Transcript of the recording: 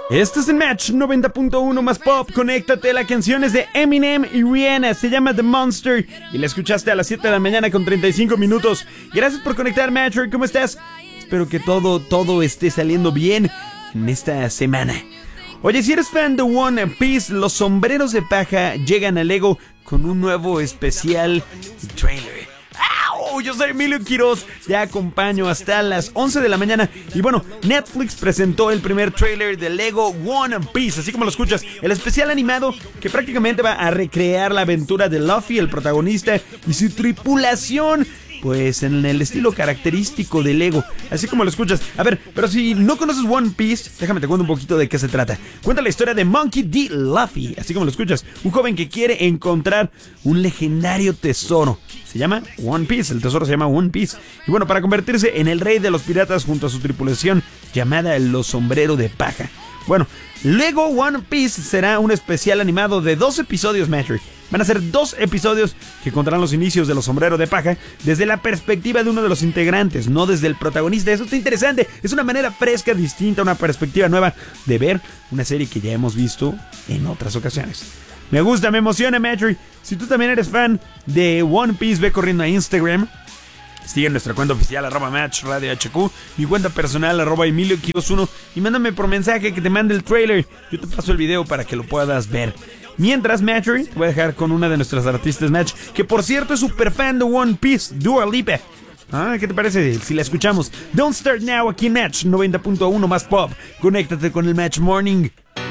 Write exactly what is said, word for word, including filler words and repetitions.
Este es el Match noventa punto uno más pop. Conéctate, la canción es de Eminem y Rihanna, se llama The Monster y la escuchaste a las siete de la mañana con treinta y cinco minutos. Gracias por conectar, Matcher, ¿cómo estás? Espero que todo, todo esté saliendo bien en esta semana. Oye, si eres fan de One Piece, los sombreros de paja llegan a Lego con un nuevo especial trailer. ¡Au! Yo soy Emilio Quiroz, te acompaño hasta las once de la mañana. Y bueno, Netflix presentó el primer trailer de Lego One Piece, así como lo escuchas, el especial animado que prácticamente va a recrear la aventura de Luffy, el protagonista, y su tripulación, pues en el estilo característico de Lego, así como lo escuchas. A ver, pero si no conoces One Piece, déjame te cuento un poquito de qué se trata. Cuenta la historia de Monkey D. Luffy, así como lo escuchas, un joven que quiere encontrar un legendario tesoro. Se llama One Piece, el tesoro se llama One Piece. Y bueno, para convertirse en el rey de los piratas junto a su tripulación llamada los Sombreros de Paja. Bueno, Lego One Piece será un especial animado de dos episodios, Matthew. Van a ser dos episodios que contarán los inicios de los Sombreros de Paja desde la perspectiva de uno de los integrantes, no desde el protagonista. Eso está interesante. Es una manera fresca, distinta, una perspectiva nueva de ver una serie que ya hemos visto en otras ocasiones. Me gusta, me emociona, Matthew. Si tú también eres fan de One Piece, ve corriendo a Instagram. Sigue nuestra cuenta oficial, arroba Match Radio H Q, mi cuenta personal, arroba Emilio Quiroz uno, y mándame por mensaje que te mande el trailer. Yo te paso el video para que lo puedas ver. Mientras, Match, te voy a dejar con una de nuestras artistas, Match, que por cierto es super fan de One Piece, Dua Lipa. Ah, ¿qué te parece si la escuchamos? Don't Start Now, aquí en Match noventa punto uno más pop. Conéctate con el Match Morning.